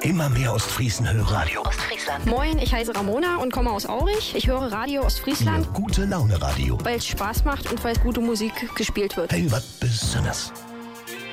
Immer mehr Ostfriesen hören Radio. Ostfriesland. Moin, ich heiße Ramona und komme aus Aurich. Ich höre Radio Ostfriesland, Gute Laune Radio. weil es Spaß macht und weil gute Musik gespielt wird. Hey, was Besonderes.